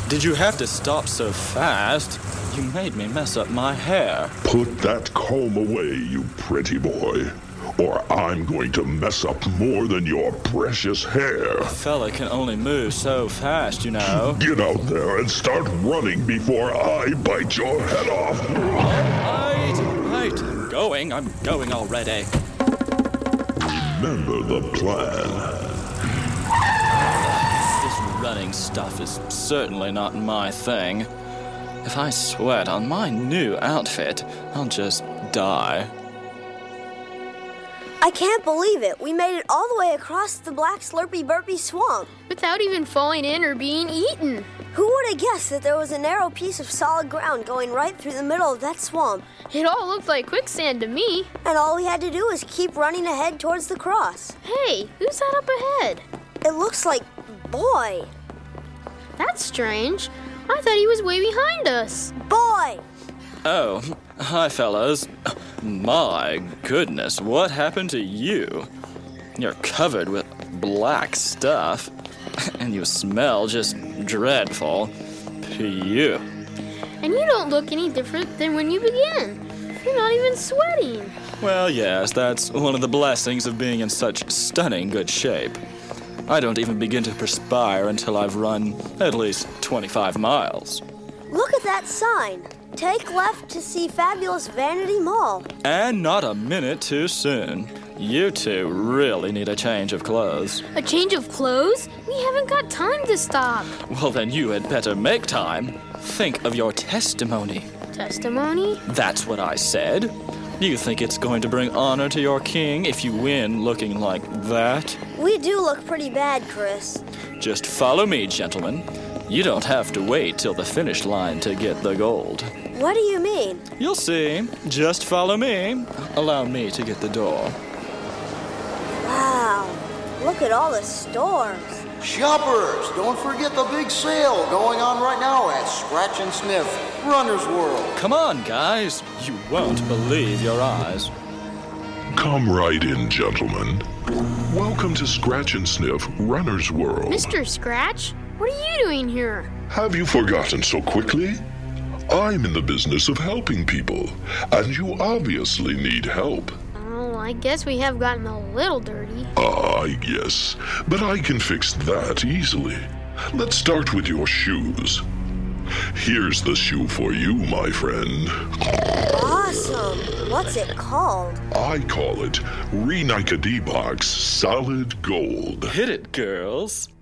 Did you have to stop so fast? You made me mess up my hair. Put that comb away, you pretty boy, or I'm going to mess up more than your precious hair. A fella can only move so fast, you know. Get out there and start running before I bite your head off. Right. I'm going already. Remember the plan. This running stuff is certainly not my thing. If I sweat on my new outfit, I'll just die. I can't believe it. We made it all the way across the Black Slurpy Burpy Swamp. Without even falling in or being eaten. Who would have guessed that there was a narrow piece of solid ground going right through the middle of that swamp? It all looked like quicksand to me. And all we had to do was keep running ahead towards the cross. Hey, who's that up ahead? It looks like Boy. That's strange. I thought he was way behind us. Boy! Oh, hi, fellas. My goodness, what happened to you? You're covered with black stuff, and you smell just dreadful. Phew. And you don't look any different than when you began. You're not even sweating. Well, yes, that's one of the blessings of being in such stunning good shape. I don't even begin to perspire until I've run at least 25 miles. Look at that sign. Take left to see Fabulous Vanity Mall. And not a minute too soon. You two really need a change of clothes. A change of clothes? We haven't got time to stop. Well, then you had better make time. Think of your testimony. Testimony? That's what I said. You think it's going to bring honor to your king if you win looking like that? We do look pretty bad, Chris. Just follow me, gentlemen. You don't have to wait till the finish line to get the gold. What do you mean? You'll see. Just follow me. Allow me to get the door. Wow, look at all the stores. Shoppers, don't forget the big sale going on right now at Scratch and Sniff, Runner's World. Come on, guys. You won't believe your eyes. Come right in, gentlemen. Welcome to Scratch and Sniff, Runner's World. Mr. Scratch, what are you doing here? Have you forgotten so quickly? I'm in the business of helping people, and you obviously need help. Oh, I guess we have gotten a little dirty. Yes, but I can fix that easily. Let's start with your shoes. Here's the shoe for you, my friend. Awesome. What's it called? I call it Re-Nike D-Box Solid Gold. Hit it, girls.